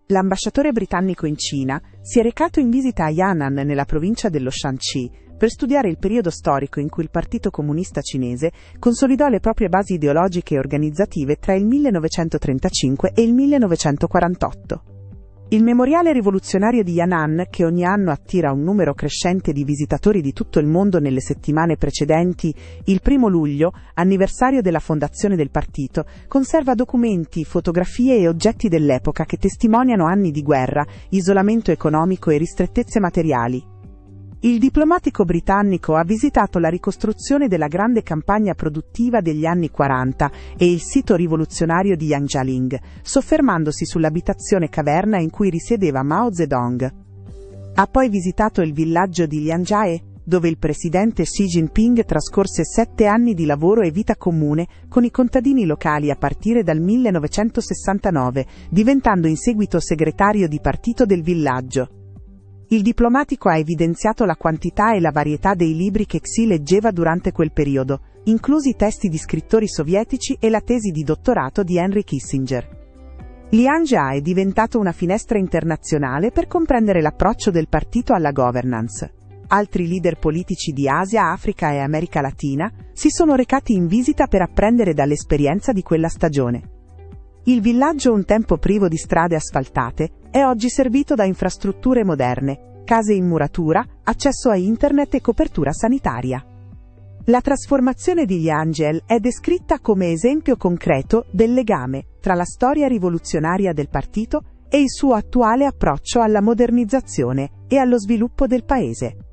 L'ambasciatore britannico in Cina si è recato in visita a Yan'an nella provincia dello Shanxi per studiare il periodo storico in cui il Partito Comunista Cinese consolidò le proprie basi ideologiche e organizzative tra il 1935 e il 1948. Il memoriale rivoluzionario di Yan'an, che ogni anno attira un numero crescente di visitatori di tutto il mondo nelle settimane precedenti il 1 luglio, anniversario della fondazione del partito, conserva documenti, fotografie e oggetti dell'epoca che testimoniano anni di guerra, isolamento economico e ristrettezze materiali. Il diplomatico britannico ha visitato la ricostruzione della grande campagna produttiva degli anni 40 e il sito rivoluzionario di Yangjialing, soffermandosi sull'abitazione caverna in cui risiedeva Mao Zedong. Ha poi visitato il villaggio di Lianjie, dove il presidente Xi Jinping trascorse 7 anni di lavoro e vita comune con i contadini locali a partire dal 1969, diventando in seguito segretario di partito del villaggio. Il diplomatico ha evidenziato la quantità e la varietà dei libri che Xi leggeva durante quel periodo, inclusi testi di scrittori sovietici e la tesi di dottorato di Henry Kissinger. Lianjia è diventato una finestra internazionale per comprendere l'approccio del partito alla governance. Altri leader politici di Asia, Africa e America Latina si sono recati in visita per apprendere dall'esperienza di quella stagione. Il villaggio, un tempo privo di strade asfaltate, è oggi servito da infrastrutture moderne, case in muratura, accesso a internet e copertura sanitaria. La trasformazione di Yangel è descritta come esempio concreto del legame tra la storia rivoluzionaria del partito e il suo attuale approccio alla modernizzazione e allo sviluppo del paese.